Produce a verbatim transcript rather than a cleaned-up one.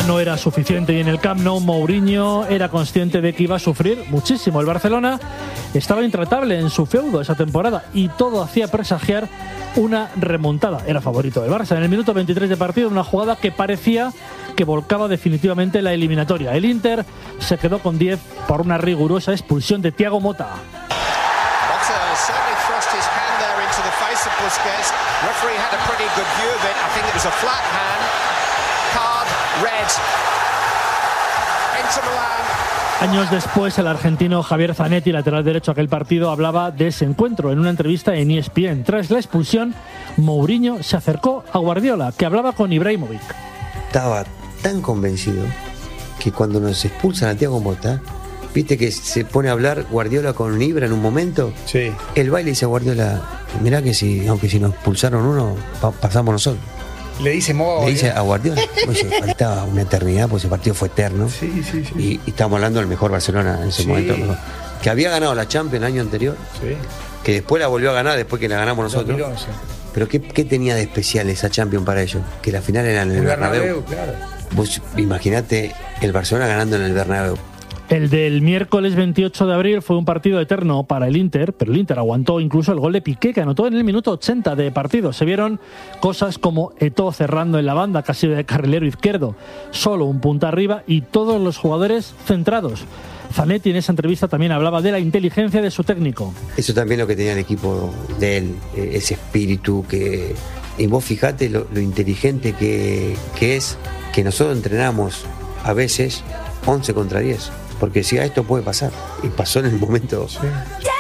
no era suficiente y en el Camp Nou Mourinho era consciente de que iba a sufrir muchísimo. El Barcelona estaba intratable en su feudo esa temporada y todo hacía presagiar una remontada. Era favorito del Barça. En el minuto veintitrés de partido, una jugada que parecía que volcaba definitivamente la eliminatoria. El Inter se quedó con diez por una rigurosa expulsión de Thiago Motta. Años después, el argentino Javier Zanetti, lateral derecho de aquel partido, hablaba de ese encuentro en una entrevista en E S P N. Tras la expulsión, Mourinho se acercó a Guardiola, que hablaba con Ibrahimovic. Estaba tan convencido que cuando nos expulsan a Thiago Motta, viste que se pone a hablar Guardiola con Ibra en un momento. Sí. El baile dice a Guardiola, mirá que si, aunque si nos expulsaron uno, pa- pasamos nosotros. Le dice Mo. Le dice a Guardiola. Oye, faltaba una eternidad, porque ese partido fue eterno. Sí, sí, sí. Y, y estamos hablando del mejor Barcelona en ese Sí. momento. Que había ganado la Champions el año anterior. Sí. Que después la volvió a ganar, después que la ganamos nosotros. dos mil once. Pero ¿qué, qué tenía de especial esa Champions para ellos? Que la final era en el, El Bernabéu. Bernabéu, claro. Vos imaginate el Barcelona ganando en el Bernabéu. El del miércoles veintiocho de abril fue un partido eterno para el Inter, pero el Inter aguantó incluso el gol de Piqué, que anotó en el minuto ochenta de partido. Se vieron cosas como Eto'o cerrando en la banda, casi de carrilero izquierdo, solo un punta arriba y todos los jugadores centrados. Zanetti en esa entrevista también hablaba de la inteligencia de su técnico. Eso también es lo que tenía el equipo de él, eh, ese espíritu que... Y vos fijate lo, lo inteligente que, que es, que nosotros entrenamos a veces once contra diez. Porque decía, esto puede pasar. Y pasó en el momento. Sí.